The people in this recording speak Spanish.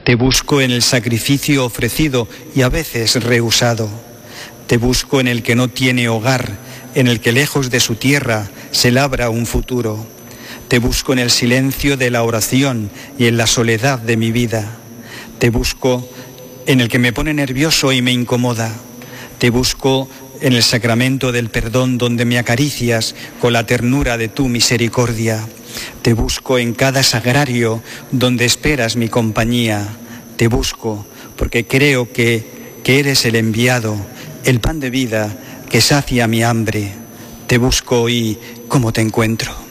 Te busco en el sacrificio ofrecido y a veces rehusado. Te busco en el que no tiene hogar, en el que lejos de su tierra se labra un futuro. Te busco en el silencio de la oración y en la soledad de mi vida. Te busco en el que me pone nervioso y me incomoda. Te busco en el sacramento del perdón donde me acaricias con la ternura de tu misericordia. Te busco en cada sagrario donde esperas mi compañía. Te busco porque creo que eres el enviado, el pan de vida que sacia mi hambre. Te busco y ¿cómo te encuentro?